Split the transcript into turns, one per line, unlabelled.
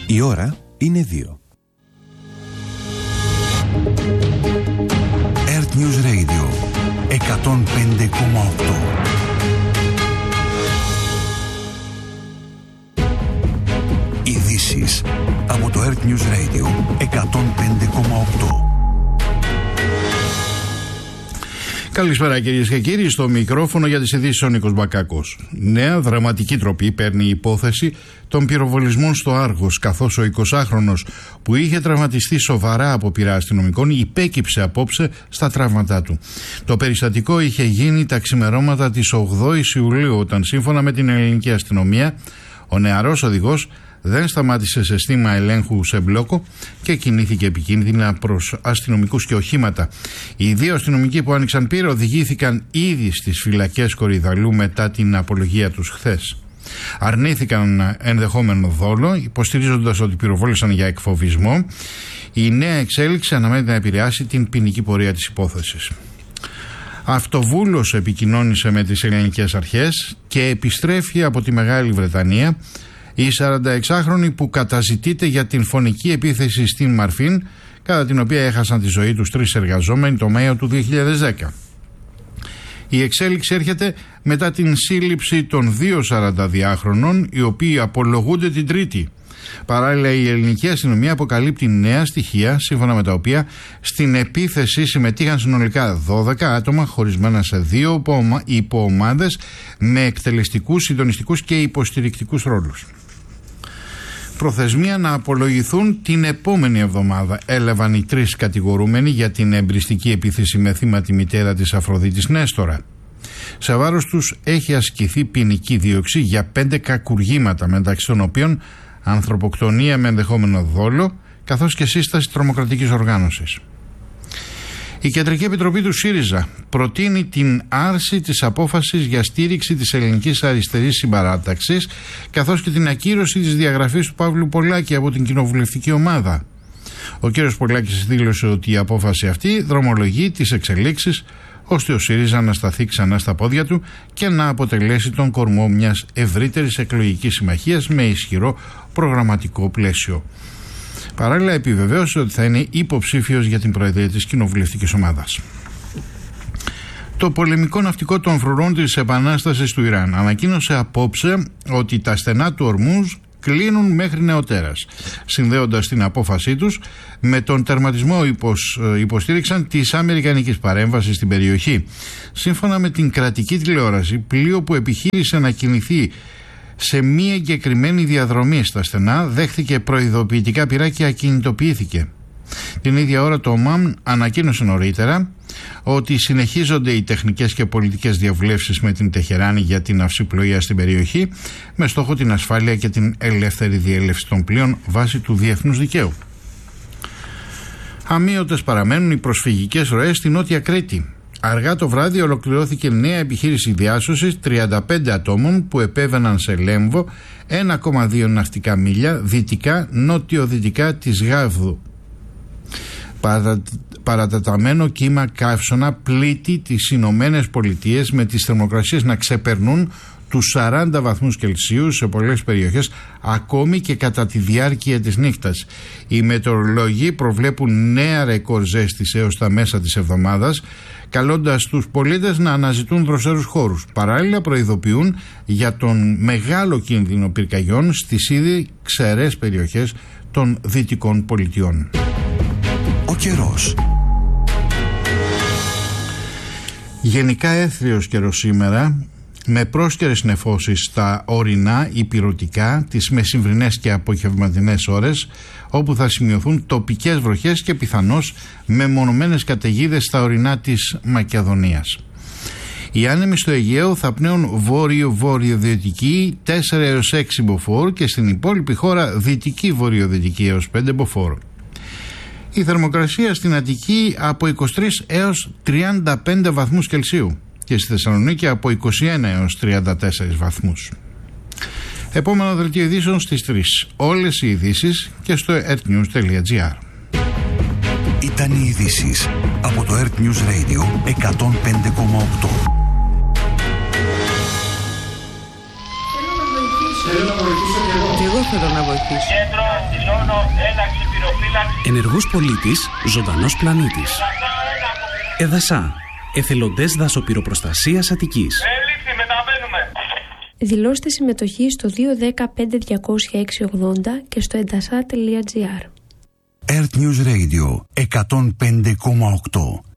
Η ώρα είναι 2. Earth News Radio 105,8. Ειδήσεις από το Earth News Radio 105,8.
Καλησπέρα κυρίες και κύριοι, στο μικρόφωνο για τις ειδήσεις ο Νίκος Μπακάκος. Νέα δραματική τροπή παίρνει η υπόθεση των πυροβολισμών στο Άργος, καθώς ο 20χρονος που είχε τραυματιστεί σοβαρά από πυρά αστυνομικών υπέκυψε απόψε στα τραύματά του. Το περιστατικό είχε γίνει τα ξημερώματα της 8ης Ιουλίου, όταν σύμφωνα με την ελληνική αστυνομία ο νεαρός οδηγός δεν σταμάτησε σε στήμα ελέγχου σε μπλόκο και κινήθηκε επικίνδυνα προς αστυνομικούς και οχήματα. Οι δύο αστυνομικοί που άνοιξαν πύρο οδηγήθηκαν ήδη στις φυλακές Κορυδαλλού μετά την απολογία τους χθες. Αρνήθηκαν ενδεχόμενο δόλο, υποστηρίζοντας ότι πυροβόλησαν για εκφοβισμό. Η νέα εξέλιξη αναμένεται να επηρεάσει την ποινική πορεία της υπόθεσης. Αυτοβούλος επικοινώνησε με τις ελληνικές αρχές και επιστρέφει από τη Μεγάλη Βρετανία η 46χρονη που καταζητείται για την φωνική επίθεση στην Μαρφίν, κατά την οποία έχασαν τη ζωή τους 3 εργαζόμενοι το Μάιο του 2010. Η εξέλιξη έρχεται μετά την σύλληψη των 2 42χρονων, οι οποίοι απολογούνται την Τρίτη. Παράλληλα, η ελληνική αστυνομία αποκαλύπτει νέα στοιχεία, σύμφωνα με τα οποία στην επίθεση συμμετείχαν συνολικά 12 άτομα, χωρισμένα σε 2 υποομάδες με εκτελεστικούς, συντονιστικούς και υποστηρικτικούς ρόλους. Προθεσμία να απολογηθούν την επόμενη εβδομάδα έλαβαν οι 3 κατηγορούμενοι για την εμπριστική επίθεση με θύμα τη μητέρα της Αφροδίτης Νέστορα. Σε βάρος τους έχει ασκηθεί ποινική δίωξη για 5 κακουργήματα, μεταξύ των οποίων ανθρωποκτονία με ενδεχόμενο δόλο, καθώς και σύσταση τρομοκρατικής οργάνωσης. Η Κεντρική Επιτροπή του ΣΥΡΙΖΑ προτείνει την άρση της απόφασης για στήριξη της ελληνικής αριστερής συμπαράταξης, καθώς και την ακύρωση της διαγραφής του Παύλου Πολάκη από την κοινοβουλευτική ομάδα. Ο κ. Πολάκης δήλωσε ότι η απόφαση αυτή δρομολογεί τις εξελίξεις ώστε ο ΣΥΡΙΖΑ να σταθεί ξανά στα πόδια του και να αποτελέσει τον κορμό μιας ευρύτερης εκλογικής συμμαχίας με ισχυρό προγραμματικό πλαίσιο. Παράλληλα, επιβεβαίωσε ότι θα είναι υποψήφιος για την προεδρία της κοινοβουλευτικής ομάδας. Το πολεμικό ναυτικό των φρουρών της Επανάστασης του Ιράν ανακοίνωσε απόψε ότι τα στενά του Ορμούζ κλείνουν μέχρι νεοτέρας, συνδέοντας την απόφασή τους με τον τερματισμό υποστήριξαν της αμερικανικής παρέμβασης στην περιοχή. Σύμφωνα με την κρατική τηλεόραση, πλοίο που επιχείρησε να κινηθεί σε μία εγκεκριμένη διαδρομή στα στενά δέχθηκε προειδοποιητικά πυρά και ακινητοποιήθηκε. Την ίδια ώρα το ΟΜΑΜ ανακοίνωσε νωρίτερα ότι συνεχίζονται οι τεχνικές και πολιτικές διαβουλεύσεις με την Τεχεράνη για την ναυσιπλοεία στην περιοχή, με στόχο την ασφάλεια και την ελεύθερη διέλευση των πλοίων βάσει του διεθνούς δικαίου. Αμείωτες παραμένουν οι προσφυγικές ροές στη Νότια Κρήτη. Αργά το βράδυ ολοκληρώθηκε νέα επιχείρηση διάσωσης 35 ατόμων που επέβαιναν σε Λέμβο, 1,2 ναυτικά μίλια νότιο-δυτικά της Γάβδου. Παρατεταμένο κύμα καύσωνα πλήττει τις Ηνωμένες Πολιτείες, με τις θερμοκρασίες να ξεπερνούν τους 40 βαθμούς Κελσίου σε πολλές περιοχές, ακόμη και κατά τη διάρκεια της νύχτας. Οι μετεωρολόγοι προβλέπουν νέα ρεκόρ ζέστης έως τα μέσα της εβδομάδας, καλώντας τους πολίτες να αναζητούν δροσερούς χώρους. Παράλληλα, προειδοποιούν για τον μεγάλο κίνδυνο πυρκαγιών στις ήδη ξερές περιοχές των δυτικών πολιτιών.
Ο καιρός.
Γενικά έθριος καιρός σήμερα, με πρόσκαιρες νεφώσεις στα ορεινά, υπηρωτικά, τις μεσημβρινές και απογευματινές ώρες, όπου θα σημειωθούν τοπικές βροχές και πιθανώς μεμονωμένες καταιγίδες στα ορεινά της Μακεδονίας. Οι άνεμοι στο Αιγαίο θα πνέουν βόρειο-βορειοδυτική 4 έως 6 μποφόρ και στην υπόλοιπη χώρα δυτική-βορειοδυτική έως 5 μποφόρ. Η θερμοκρασία στην Αττική από 23 έως 35 βαθμούς Κελσίου και στη Θεσσαλονίκη από 21 έως 34 βαθμούς. Επόμενο δελτίο ειδήσεων στις 3. Όλες οι ειδήσεις και στο earthnews.gr.
Ήταν οι ειδήσεις από το Earth News Radio 105,8.
Θέλω να βοηθήσω κι εγώ. Εγώ θέλω να βοηθήσω.
Κέντρο, δηλώνω, έλαξη πυροφύλαξη.
Ενεργός πολίτης, ζωντανός πλανήτης. Εδασά, εθελοντές δασοπυροπροστασίας Αττικής.
Έληξη, μεταβαίνουμε.
Δηλώστε συμμετοχή στο 210-5200-680 και στο edasa.gr.
Earth News Radio 105,8.